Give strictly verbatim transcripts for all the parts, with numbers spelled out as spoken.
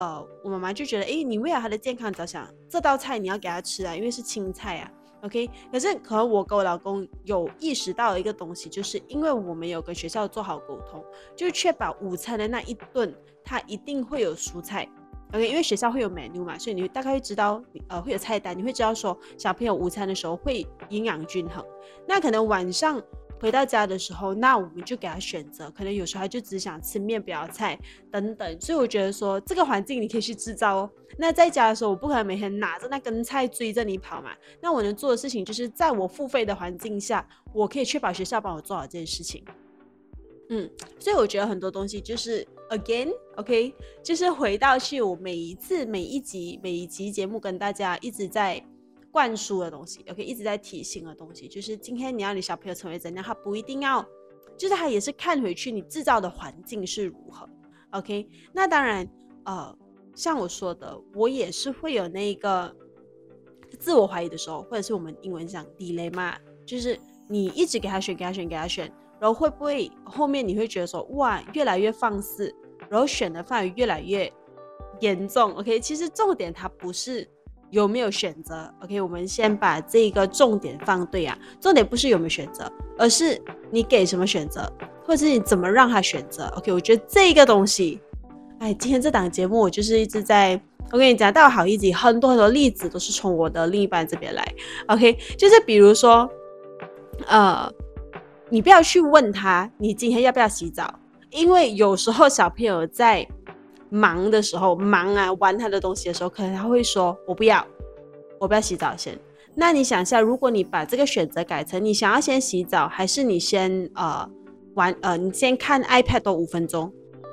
呃，我妈妈就觉得，诶，你为了他的健康着想，这道菜你要给他吃啊，因为是青菜啊。OK， 可是可能我跟我老公有意识到一个东西，就是因为我们有跟学校做好沟通，就确保午餐的那一顿它一定会有蔬菜。OK， 因为学校会有 menu 嘛，所以你大概会知道，呃，会有菜单，你会知道说小朋友午餐的时候会营养均衡。那可能晚上回到家的时候，那我们就给他选择，可能有时候他就只想吃面不要菜等等，所以我觉得说这个环境你可以去制造哦。那在家的时候，我不可能每天拿着那根菜追着你跑嘛，那我能做的事情就是在我付费的环境下，我可以确保学校帮我做好这件事情。嗯，所以我觉得很多东西就是 again OK， 就是回到去我每一次每一集每一集节目跟大家一直在灌输的东西 OK， 一直在提醒的东西，就是今天你要你小朋友成为怎样，他不一定要，就是他也是看回去你制造的环境是如何 OK。 那当然呃，像我说的，我也是会有那个自我怀疑的时候，或者是我们英文讲 dilemma， 就是你一直给他选给他选给他选，然后会不会后面你会觉得说哇越来越放肆，然后选的范围越来越严重 OK。 其实重点它不是有没有选择 OK， 我们先把这个重点放对啊，重点不是有没有选择，而是你给什么选择，或者是你怎么让他选择 OK。 我觉得这个东西，哎，今天这档节目我就是一直在，我跟你讲到好一集，很多很多例子都是从我的另一半这边来 OK， 就是比如说呃，你不要去问他你今天要不要洗澡，因为有时候小朋友在忙的时候，忙啊玩他的东西的时候，可能他会说我不要我不要洗澡先。那你想一下，如果你把这个选择改成你想要先洗澡，还是你先呃玩呃你先看 iPad 多五分钟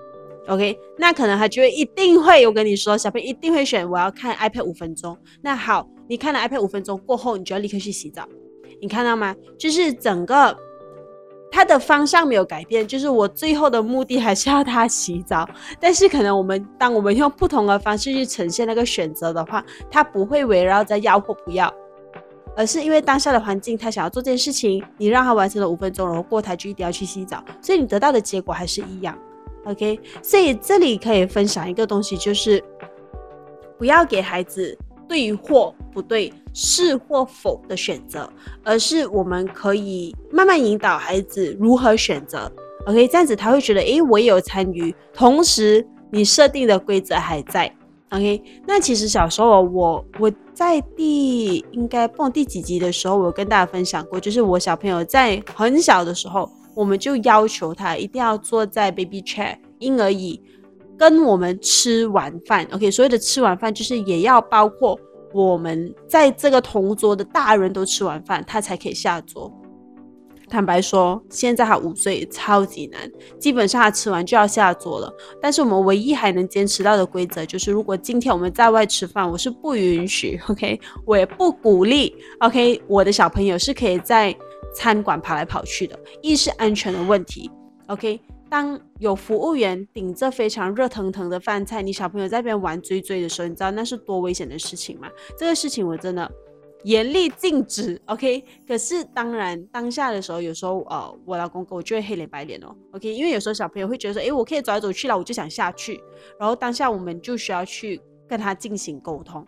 OK， 那可能他就会一定会，我跟你说小朋友一定会选我要看 iPad 五分钟。那好，你看了 iPad 五分钟过后，你就要立刻去洗澡，你看到吗？就是整个它的方向没有改变，就是我最后的目的还是要他洗澡，但是可能我们当我们用不同的方式去呈现那个选择的话，它不会围绕在要或不要，而是因为当下的环境他想要做这件事情，你让他完成了五分钟，然后过他就一定要去洗澡，所以你得到的结果还是一样 OK。 所以这里可以分享一个东西，就是不要给孩子对或不对，是或否的选择，而是我们可以慢慢引导孩子如何选择 OK， 这样子他会觉得诶我也有参与，同时你设定的规则还在 OK。 那其实小时候我我在第应该不懂第几集的时候，我有跟大家分享过，就是我小朋友在很小的时候，我们就要求他一定要坐在 baby chair 婴儿椅跟我们吃完饭 OK， 所谓的吃完饭就是也要包括我们在这个同桌的大人都吃完饭他才可以下桌。坦白说现在他五岁超级难，基本上他吃完就要下桌了，但是我们唯一还能坚持到的规则就是如果今天我们在外吃饭，我是不允许 OK， 我也不鼓励 OK， 我的小朋友是可以在餐馆跑来跑去的，一是安全的问题 OK。当有服务员顶着非常热腾腾的饭菜，你小朋友在那边玩追追的时候，你知道那是多危险的事情吗？这个事情我真的严厉禁止 OK。 可是当然当下的时候，有时候呃，我老公跟我就会黑脸白脸哦 OK， 因为有时候小朋友会觉得说诶我可以走来走去了，我就想下去，然后当下我们就需要去跟他进行沟通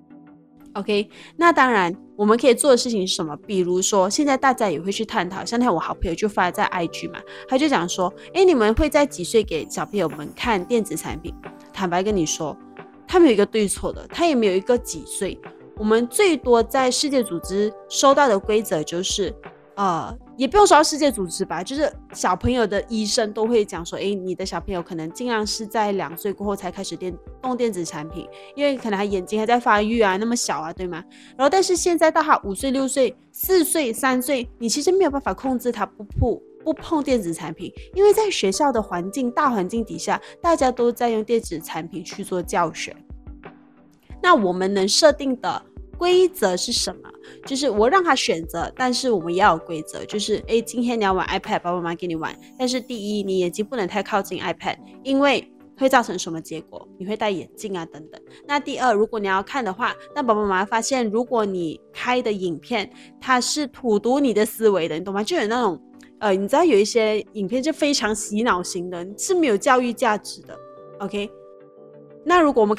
OK。 那当然我们可以做的事情是什么？比如说现在大家也会去探讨，像那我好朋友就发在 I G 嘛，他就讲说诶你们会在几岁给小朋友们看电子产品？坦白跟你说他没有一个对错的，他也没有一个几岁，我们最多在世界组织收到的规则就是呃，也不用说到世界组织吧，就是小朋友的医生都会讲说诶你的小朋友可能尽量是在两岁过后才开始电动电子产品，因为可能他眼睛还在发育啊，那么小啊对吗？然后但是现在到他五岁六岁四岁三岁，你其实没有办法控制他不碰不碰电子产品，因为在学校的环境大环境底下，大家都在用电子产品去做教学。那我们能设定的规则是什么？就是我让他选择，但是我们也要有规则，就是诶今天你要玩 iPad， 爸爸妈妈给你玩，但是第一你眼睛不能太靠近 iPad， 因为会造成什么结果？你会戴眼镜啊等等。那第二，如果你要看的话，那爸爸妈妈发现如果你开的影片它是荼毒你的思维的，你懂吗？就有那种呃，你知道有一些影片就非常洗脑型的，是没有教育价值的 OK。那如果我们